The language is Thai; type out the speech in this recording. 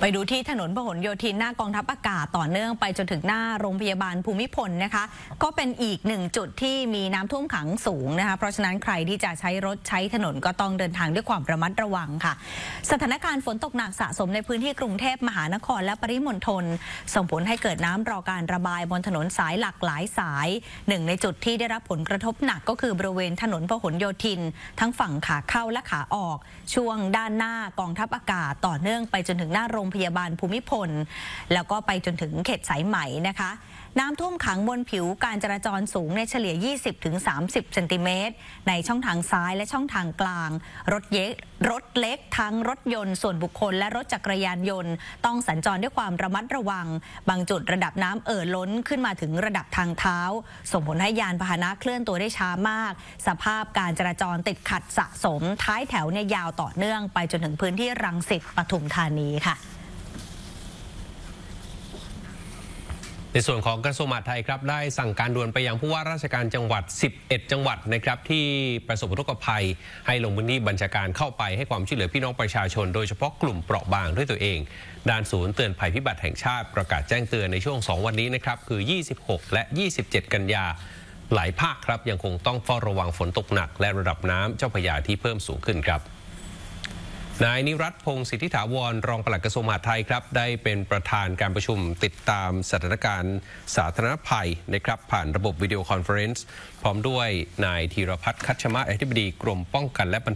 ไปดูที่ถนนพหลโยธินหน้ากองทัพอากาศต่อเนื่องไปจนถึงหน้าโรงพยาบาลภูมิพลนะคะก็เป็นอีกหนึ่งจุดที่มีน้ำท่วมขังสูงนะคะเพราะฉะนั้นใครที่จะใช้รถใช้ถนนก็ต้องเดินทางด้วยความระมัดระวังค่ะสถานการณ์ฝนตกหนักสะสมในพื้นที่กรุงเทพมหานครและปริมณฑลส่งผลให้เกิดน้ำรอการระบายบนถนนสายหลากหลายสายหนึ่งในจุดที่ได้รับผลกระทบหนักก็คือบริเวณถนนพหลโยธินทั้งฝั่งขาเข้าและขาออกช่วงด้านหน้ากองทัพอากาศต่อเนื่องไปจนถึงหน้าโรงพยาบาลภูมิพลแล้วก็ไปจนถึงเขตสายไหมนะคะน้ำท่วมขังบนผิวการจราจรสูงในเฉลี่ย 20-30 เซนติเมตรในช่องทางซ้ายและช่องทางกลางรถเล็กทั้งรถยนต์ส่วนบุคคลและรถจักรยานยนต์ต้องสัญจรด้วยความระมัดระวังบางจุดระดับน้ำล้นขึ้นมาถึงระดับทางเท้าส่งผลให้ยานพาหนะเคลื่อนตัวได้ช้ามากสภาพการจราจรติดขัดสะสมท้ายแถวเนี่ยยาวต่อเนื่องไปจนถึงพื้นที่รังสิตปทุมธานีค่ะในส่วนของกระทรวงมหาดไทยครับได้สั่งการด่วนไปยังผู้ว่าราชการจังหวัด11จังหวัดนะครับที่ประสบอุทกภัยให้ลงพื้นที่บัญชาการเข้าไปให้ความช่วยเหลือพี่น้องประชาชนโดยเฉพาะกลุ่มเปราะบางด้วยตัวเองด้านศูนย์เตือนภัยพิบัติแห่งชาติประกาศแจ้งเตือนในช่วง2วันนี้นะครับคือ26และ27กันยาหลายภาคครับยังคงต้องเฝ้าระวังฝนตกหนักและระดับน้ำเจ้าพระยาที่เพิ่มสูงขึ้นครับนายนิรัตน์พงศ์สิทธิถาวรรองปลัดกระทรวงมหาดไทยครับได้เป็นประธานการประชุมติดตามสถานการณ์สาธารณภัยนะครับผ่านระบบวิดีโอคอนเฟอเรนซ์พร้อมด้วยนายธีรพัฒน์คัชมาอธิบดีกรมป้องกันและ